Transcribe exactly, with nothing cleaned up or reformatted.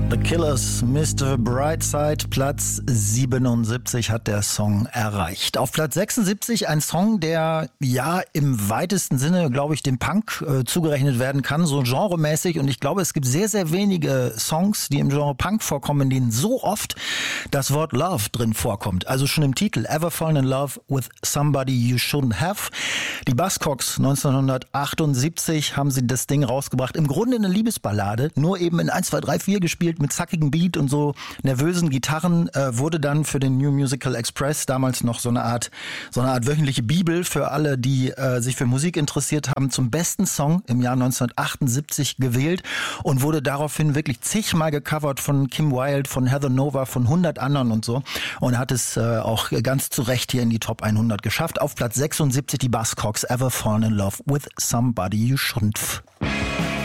The Killers, Mister Brightside, Platz siebenundsiebzig hat der Song erreicht. Auf Platz sechsundsiebzig ein Song, der ja im weitesten Sinne, glaube ich, dem Punk äh, zugerechnet werden kann, so genremäßig. Und ich glaube, es gibt sehr, sehr wenige Songs, die im Genre Punk vorkommen, in denen so oft das Wort Love drin vorkommt. Also schon im Titel, Ever Fallen in Love with Somebody You Shouldn't Have. Die Buzzcocks neunzehnhundertachtundsiebzig haben sie das Ding rausgebracht. Im Grunde eine Liebesballade, nur eben in eins, zwei, drei, vier gespielt mit zackigem Beat und so nervösen Gitarren, äh, wurde dann für den New Musical Express damals noch so eine Art so eine Art wöchentliche Bibel für alle, die äh, sich für Musik interessiert haben, zum besten Song im Jahr neunzehnhundertachtundsiebzig gewählt und wurde daraufhin wirklich zigmal gecovert von Kim Wilde, von Heather Nova, von hundert anderen und so und hat es äh, auch ganz zu Recht hier in die Top hundert geschafft. Auf Platz sechsundsiebzig die Buzzcocks, Ever Fallen in Love with Somebody You Shouldn't.